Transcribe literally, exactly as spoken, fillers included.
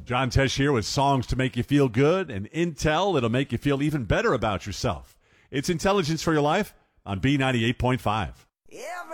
John Tesh here with songs to make you feel good and intel that'll make you feel even better about yourself. It's Intelligence for Your Life on B ninety-eight point five. Every